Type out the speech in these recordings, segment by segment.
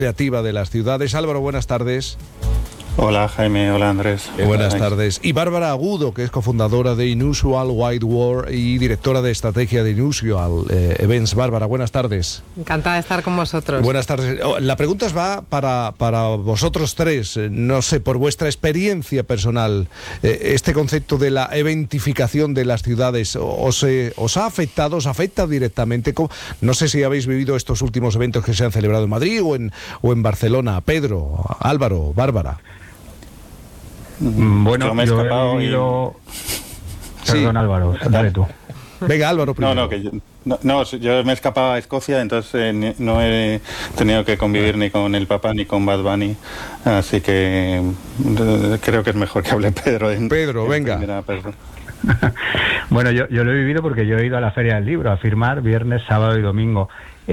creativa de las ciudades. Álvaro, buenas tardes. Hola Jaime, hola Andrés. Buenas tardes. Y Bárbara Agudo, que es cofundadora de Inusual White War y directora de estrategia de Inusual Events. Bárbara, buenas tardes. Encantada de estar con vosotros. Buenas tardes. La pregunta va para vosotros tres. No sé, por vuestra experiencia personal, este concepto de la eventificación de las ciudades, ¿os ha afectado, os afecta directamente? No sé si habéis vivido estos últimos eventos que se han celebrado en Madrid o en Barcelona. Pedro, Álvaro, Bárbara. Bueno, yo he vivido... Perdón, Álvaro, dale tú. Venga, Álvaro primero. Yo me escapaba a Escocia, entonces no he tenido que convivir ni con el Papa ni con Bad Bunny, así que creo que es mejor que hable Pedro. Pedro, venga. Bueno, yo lo he vivido porque yo he ido a la Feria del Libro a firmar viernes, sábado y domingo,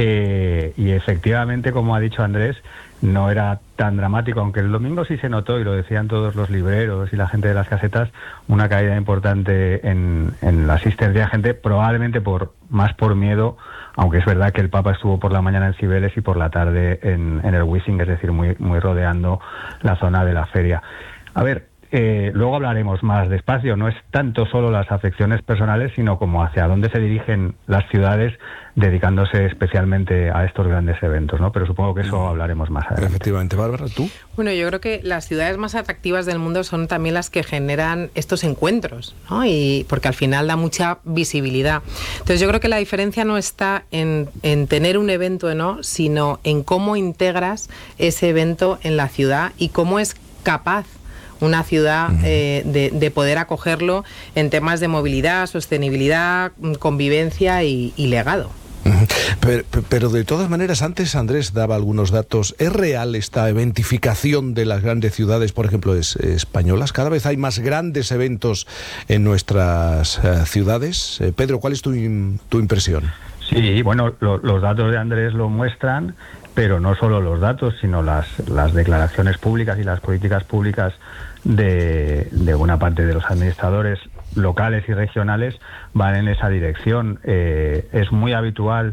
y efectivamente, como ha dicho Andrés, no era tan dramático, aunque el domingo sí se notó, y lo decían todos los libreros y la gente de las casetas, una caída importante en la asistencia de gente, probablemente más por miedo, aunque es verdad que el Papa estuvo por la mañana en Cibeles y por la tarde en el Wissing, es decir, muy rodeando la zona de la feria. A ver, luego hablaremos más despacio. No es tanto solo las afecciones personales, sino como hacia dónde se dirigen las ciudades dedicándose especialmente a estos grandes eventos, ¿no? Pero supongo que eso hablaremos más adelante. Efectivamente. Bárbara, ¿tú? Bueno, yo creo que las ciudades más atractivas del mundo son también las que generan estos encuentros, ¿no? Y porque al final da mucha visibilidad. Entonces yo creo que la diferencia no está en tener un evento, ¿no?, sino en cómo integras ese evento en la ciudad y cómo es capaz una ciudad de poder acogerlo en temas de movilidad, sostenibilidad, convivencia y legado. Pero de todas maneras, antes Andrés daba algunos datos. ¿Es real esta eventificación de las grandes ciudades, por ejemplo, españolas? ¿Cada vez hay más grandes eventos en nuestras ciudades? Pedro, ¿cuál es tu impresión? Sí, bueno, los datos de Andrés lo muestran, pero no solo los datos, sino las declaraciones públicas y las políticas públicas de buena parte de los administradores locales y regionales van en esa dirección. Es muy habitual,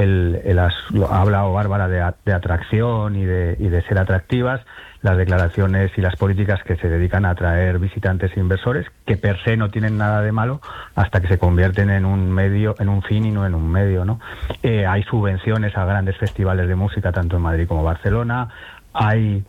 ha hablado Bárbara de atracción y de ser atractivas, las declaraciones y las políticas que se dedican a atraer visitantes e inversores, que per se no tienen nada de malo hasta que se convierten en un medio, en un fin y no en un medio, ¿no? Hay subvenciones a grandes festivales de música tanto en Madrid como Barcelona, hay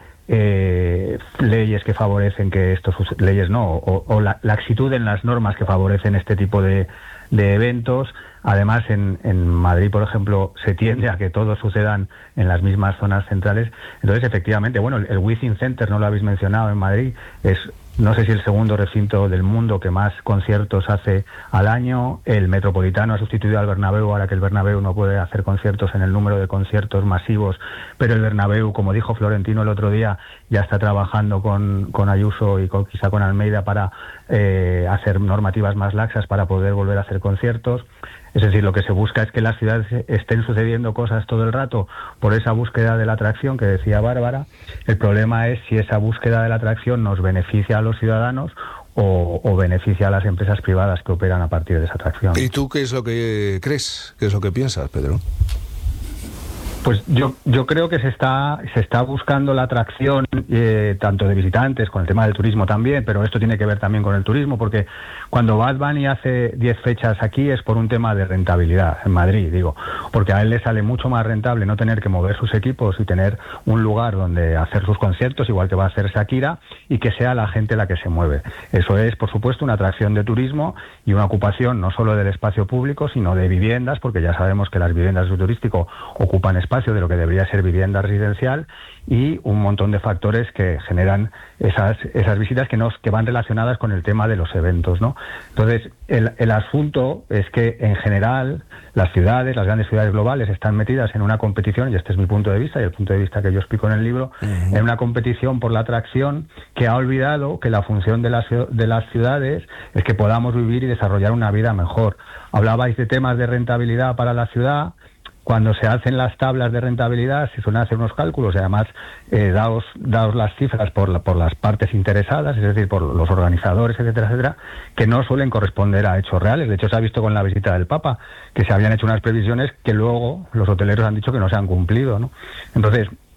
leyes que favorecen que leyes no, o laxitud en las normas que favorecen este tipo de eventos. Además, en Madrid, por ejemplo, se tiende a que todos sucedan en las mismas zonas centrales. Entonces, efectivamente, bueno, el Withing Center, no lo habéis mencionado, en Madrid, es, no sé si el segundo recinto del mundo que más conciertos hace al año. El Metropolitano ha sustituido al Bernabéu, ahora que el Bernabéu no puede hacer conciertos en el número de conciertos masivos, pero el Bernabéu, como dijo Florentino el otro día, ya está trabajando con Ayuso y quizá con Almeida para hacer normativas más laxas para poder volver a hacer conciertos. Es decir, lo que se busca es que en las ciudades estén sucediendo cosas todo el rato por esa búsqueda de la atracción que decía Bárbara. El problema es si esa búsqueda de la atracción nos beneficia a los ciudadanos o beneficia a las empresas privadas que operan a partir de esa atracción. ¿Y tú qué es lo que crees? ¿Qué es lo que piensas, Pedro? Pues yo creo que se está buscando la atracción tanto de visitantes, con el tema del turismo también, pero esto tiene que ver también con el turismo, porque cuando Bad Bunny hace 10 fechas aquí es por un tema de rentabilidad, en Madrid, digo, porque a él le sale mucho más rentable no tener que mover sus equipos y tener un lugar donde hacer sus conciertos, igual que va a hacer Shakira, y que sea la gente la que se mueve. Eso es, por supuesto, una atracción de turismo y una ocupación no solo del espacio público, sino de viviendas, porque ya sabemos que las viviendas de uso turístico ocupan espacio de lo que debería ser vivienda residencial, y un montón de factores que generan esas visitas que van relacionadas con el tema de los eventos, ¿no? Entonces, el asunto es que en general las grandes ciudades globales están metidas en una competición, y este es mi punto de vista y el punto de vista que yo explico en el libro, en una competición por la atracción que ha olvidado que la función de las ciudades es que podamos vivir y desarrollar una vida mejor. Hablabais de temas de rentabilidad para la ciudad. Cuando se hacen las tablas de rentabilidad se suelen hacer unos cálculos, y además daos las cifras por las partes interesadas, es decir, por los organizadores, etcétera, etcétera, que no suelen corresponder a hechos reales. De hecho, se ha visto con la visita del Papa que se habían hecho unas previsiones que luego los hoteleros han dicho que no se han cumplido, ¿no? Entonces,